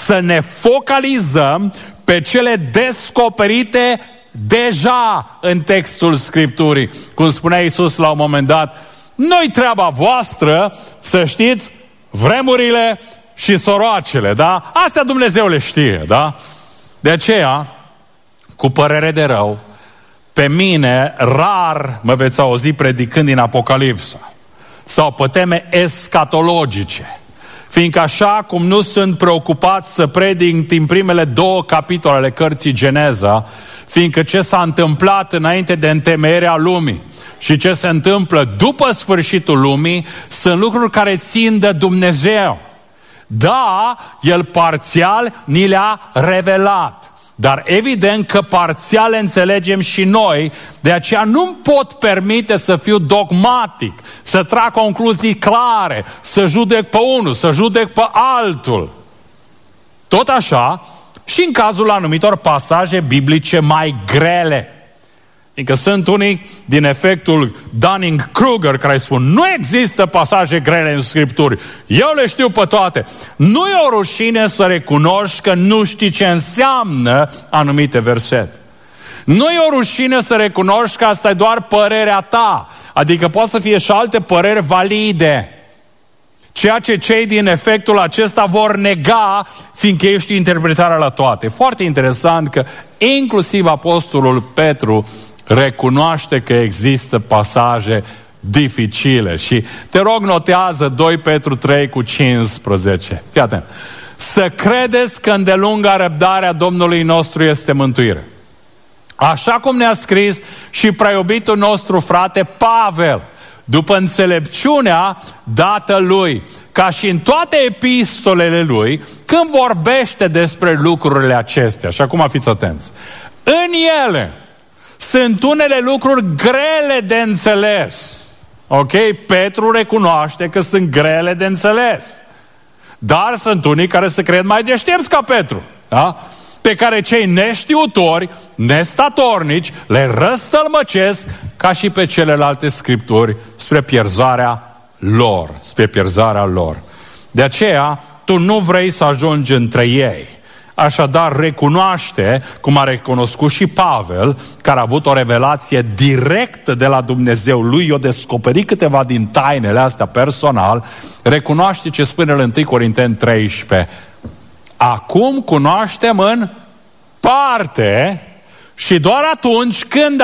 să ne focalizăm pe cele descoperite deja în textul Scripturii. Cum spunea Iisus la un moment dat, nu-i treaba voastră să știți vremurile și soroacele, da? Astea Dumnezeu le știe, da? De aceea, cu părere de rău, pe mine rar mă veți auzi predicând din Apocalipsa sau pe teme escatologice. Fiindcă așa cum nu sunt preocupat să predic din primele 2 capitole ale cărții Geneza, fiindcă ce s-a întâmplat înainte de întemeierea lumii și ce se întâmplă după sfârșitul lumii sunt lucruri care țin de Dumnezeu. Da, El parțial ni le-a revelat, dar evident că parțial înțelegem și noi, de aceea nu-mi pot permite să fiu dogmatic, să trag concluzii clare, să judec pe unul, să judec pe altul. Tot așa și în cazul anumitor pasaje biblice mai grele. Fiindcă sunt unii din efectul Dunning-Kruger care spun nu există pasaje grele în Scripturi. Eu le știu pe toate. Nu e o rușine să recunoști că nu știi ce înseamnă anumite versete. Nu e o rușine să recunoști că asta e doar părerea ta. Adică poate să fie și alte păreri valide. Ceea ce cei din efectul acesta vor nega, fiindcă ești interpretarea la toate. Foarte interesant că inclusiv apostolul Petru recunoaște că există pasaje dificile. Și te rog, notează 2 Petru 3:15. Fii atent. Să credeți că îndelunga răbdarea Domnului nostru este mântuire. Așa cum ne-a scris și preiubitul nostru frate Pavel, după înțelepciunea dată lui, ca și în toate epistolele lui, când vorbește despre lucrurile acestea. Și acum fiți atenți. În ele sunt unele lucruri grele de înțeles. Ok? Petru recunoaște că sunt grele de înțeles. Dar sunt unii care se cred mai deștepți ca Petru. Da? Pe care cei neștiutori, nestatornici, le răstălmăcesc ca și pe celelalte scripturi spre pierzarea lor. Spre pierzarea lor. De aceea, tu nu vrei să ajungi între ei. Așadar, recunoaște, cum a recunoscut și Pavel, care a avut o revelație directă de la Dumnezeu. Lui i-a descoperit câteva din tainele astea personal. Recunoaște ce spune în 1 Corinteni 13. Acum cunoaștem în parte și doar atunci,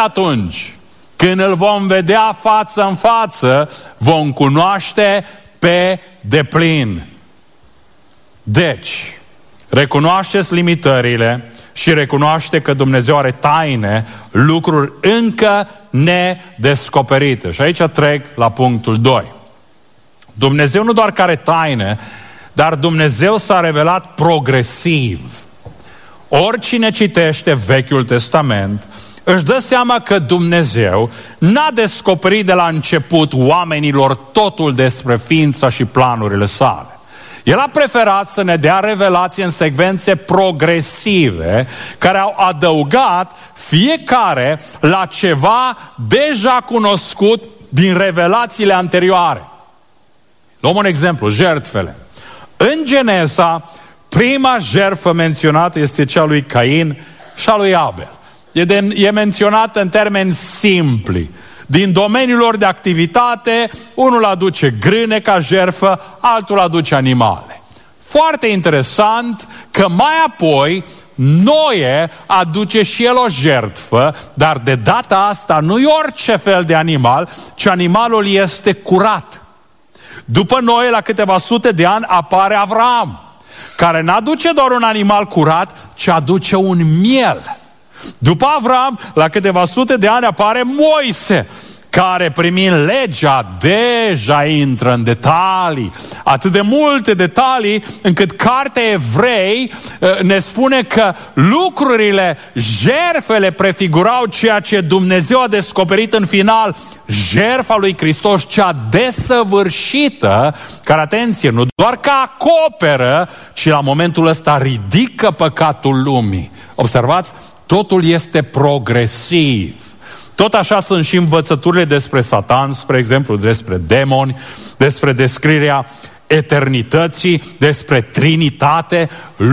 când îl vom vedea față în față, vom cunoaște pe deplin. Deci, recunoașteți limitările și recunoaște că Dumnezeu are taine, lucruri încă nedescoperite. Și aici trec la punctul 2. Dumnezeu nu doar că are taine, dar Dumnezeu s-a revelat progresiv. Oricine citește Vechiul Testament își dă seama că Dumnezeu n-a descoperit de la început oamenilor totul despre ființa și planurile sale. El a preferat să ne dea revelație în secvențe progresive care au adăugat fiecare la ceva deja cunoscut din revelațiile anterioare. Luăm un exemplu, jertfele. În Geneza, prima jertfă menționată este cea lui Cain și a lui Abel. E menționată în termeni simpli. Din domeniul lor de activitate, unul aduce grâne ca jertfă, altul aduce animale. Foarte interesant că mai apoi Noe aduce și el o jertfă, dar de data asta nu e orice fel de animal, ci animalul este curat. După Noe, la câteva sute de ani, apare Avram, care n-aduce doar un animal curat, ci aduce un miel. După Avram, la câteva sute de ani, apare Moise, care primind legea deja intră în detalii. Atât de multe detalii încât cartea Evrei ne spune că lucrurile, jertfele prefigurau ceea ce Dumnezeu a descoperit în final. Jertfa lui Hristos, cea desăvârșită, care, atenție, nu doar că acoperă, ci la momentul ăsta ridică păcatul lumii. Observați, totul este progresiv. Tot așa sunt și învățăturile despre Satan, spre exemplu, despre demoni, despre descrierea eternității, despre Trinitate.